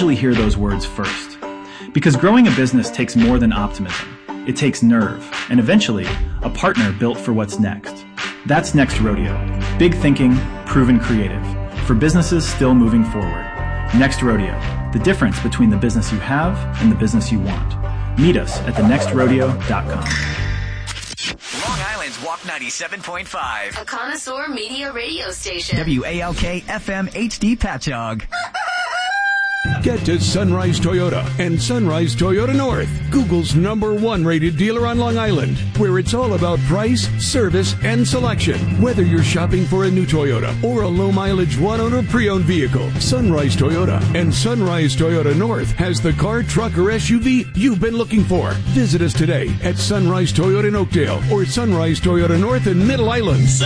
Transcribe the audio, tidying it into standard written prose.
usually hear those words first. Because growing a business takes more than optimism. It takes nerve, and eventually, a partner built for what's next. That's Next Rodeo. Big thinking, proven creative. For businesses still moving forward. Next Rodeo. The difference between the business you have and the business you want. Meet us at thenextrodeo.com. Long Island's WAP 97.5. A connoisseur media radio station. WALK FM HD Patchogue. Get to Sunrise Toyota and Sunrise Toyota North, Google's #1 rated dealer on Long Island, where it's all about price, service, and selection. Whether you're shopping for a new Toyota or a low-mileage one-owner pre-owned vehicle, Sunrise Toyota and Sunrise Toyota North has the car, truck, or SUV you've been looking for. Visit us today at Sunrise Toyota in Oakdale or Sunrise Toyota North in Middle Island.